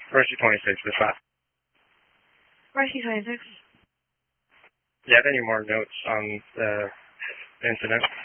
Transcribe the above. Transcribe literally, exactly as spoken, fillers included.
Rescue twenty-six, dispatch. Rescue twenty-six. Do you have any more notes on the incident?